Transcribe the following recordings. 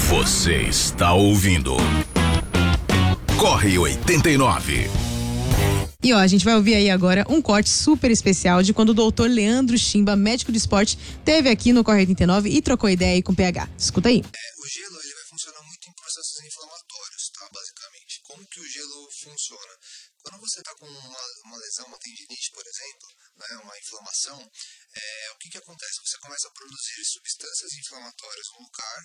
Você está ouvindo Corre 89. E ó, a gente vai ouvir aí agora um corte super especial de quando o doutor Leandro Chimba, médico de esporte, esteve aqui no Corre 89 e trocou ideia aí com o PH. Escuta aí. O gelo ele vai funcionar muito em processos inflamatórios, tá? Basicamente. Como que o gelo funciona? Quando você está com uma lesão, uma tendinite, por exemplo, né, uma inflamação, o que acontece? Você começa a produzir substâncias inflamatórias no lugar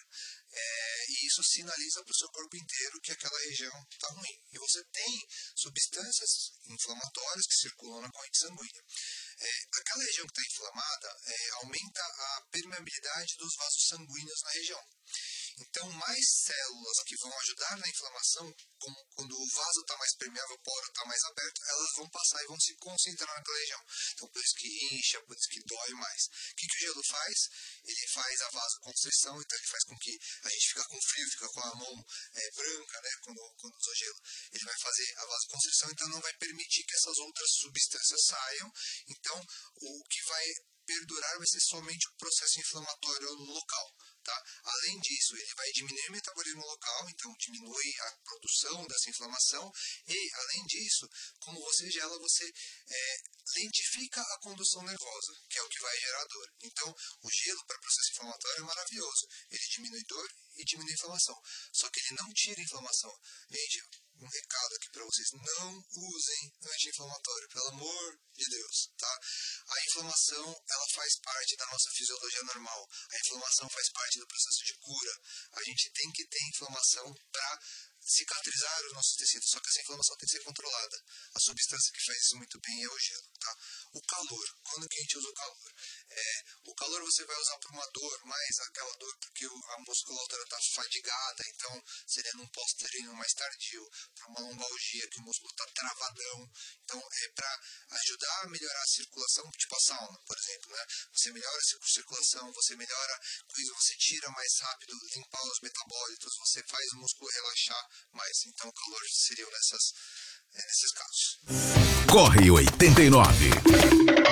e isso sinaliza para o seu corpo inteiro que aquela região está ruim. E você tem substâncias inflamatórias que circulam na corrente sanguínea. Aquela região que está inflamada aumenta a permeabilidade dos vasos sanguíneos na região. Então, mais células que vão ajudar na inflamação, como quando o vaso está mais permeável, o poro está mais aberto, elas vão passar e vão se concentrar naquela região. Então, por isso que incha, por isso que dói mais. O que o gelo faz? Ele faz a vasoconstrição, então ele faz com que a gente fica com frio, fica com a mão branca, né, quando usa gelo. Ele vai fazer a vasoconstrição, então não vai permitir que essas outras substâncias saiam. Então, o que vai perdurar vai ser somente o processo inflamatório local. Tá? Além disso, ele vai diminuir o metabolismo local, então diminui a produção dessa inflamação e, além disso, como você gela, você lentifica a condução nervosa, que é o que vai gerar dor. Então, o gelo para processo inflamatório é maravilhoso. Ele diminui dor e diminui a inflamação. Só que ele não tira a inflamação. Gente, um recado aqui para vocês: não usem anti-inflamatório, pelo amor de Deus, tá? A inflamação, ela faz parte da nossa fisiologia normal. A inflamação faz parte do processo de cura. A gente tem que ter inflamação para cicatrizar os nossos tecidos, só que essa inflamação tem que ser controlada. A substância que faz isso muito bem é o gelo, tá? O calor, quando que a gente usa o calor? O calor você vai usar para uma dor, mas aquela dor porque a musculatura está fadigada, então seria num pós-treino mais tardio, para uma lombalgia que o músculo está travadão. Então é para ajudar a melhorar a circulação, tipo a sauna, por exemplo, né? Você melhora a circulação, você melhora com isso, você tira mais rápido, limpar os metabólitos, você faz o músculo relaxar mais. Então o calor seria nesses casos. Corre 89.